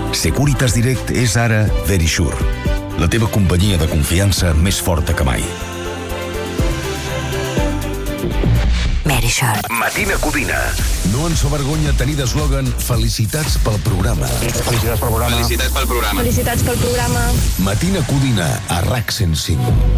Securitas Direct és ara Verisure, la teva companyia de confiança més forta que mai. Verisure. Matina Codina. No ens fa vergonya tenir d'eslògan felicitats pel programa. Felicitats pel programa. Felicitats pel programa. Felicitats pel programa. Matina Codina a RAC 105.